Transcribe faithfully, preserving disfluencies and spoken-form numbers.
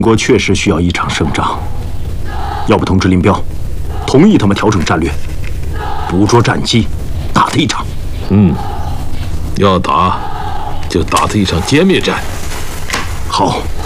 国确实需要一场胜仗，要不通知林彪，同意他们调整战略，捕捉战机，打他一场。 嗯，要打就打他一场歼灭战。 好。